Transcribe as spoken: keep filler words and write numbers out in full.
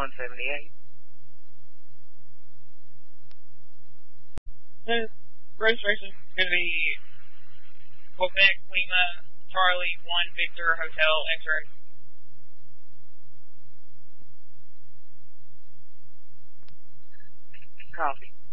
one seventy-eight. The registration is going to be Quebec Lima Charlie one Victor Hotel X-ray. Copy.